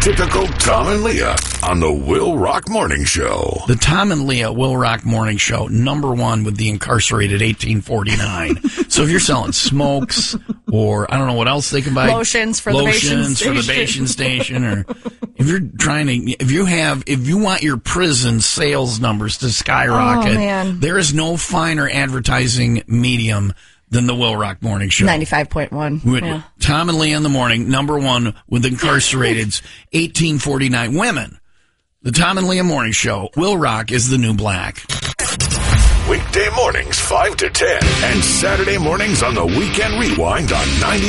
Typical Tom and Leah on the Will Rock Morning Show. The Tom and Leah Will Rock Morning Show, #1 with the incarcerated 1849. So if you're selling smokes or I don't know what else they can buy. Lotions for the Bashan station. Or if you're trying to, if you want your prison sales numbers to skyrocket, there is no finer advertising medium than the Will Rock Morning Show. 95.1. With Tom and Leah in the morning, #1 with incarcerated's 1849 women. The Tom and Leah Morning Show. Will Rock is the new black. Weekday mornings 5 to 10 and Saturday mornings on the Weekend Rewind on 90.